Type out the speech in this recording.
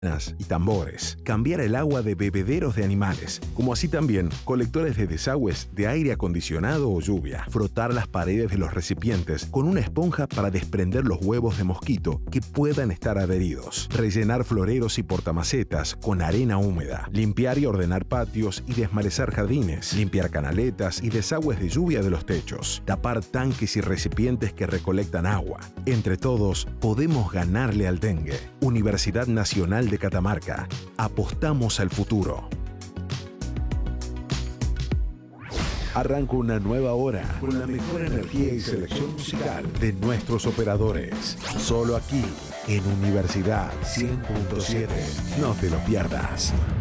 y tambores, cambiar el agua de bebederos de animales, como así también colectores de desagües de aire acondicionado o lluvia, frotar las paredes de los recipientes con una esponja para desprender los huevos de mosquito que puedan estar adheridos, rellenar floreros y portamacetas con arena húmeda, limpiar y ordenar patios y desmalezar jardines, limpiar canaletas y desagües de lluvia de los techos, tapar tanques y recipientes que recolectan agua. Entre todos, podemos ganarle al dengue. Universidad Nacional de Catamarca. Apostamos al futuro. Arranca una nueva hora con la mejor energía y selección musical de nuestros operadores. Solo aquí, en Universidad 100.7. No te lo pierdas.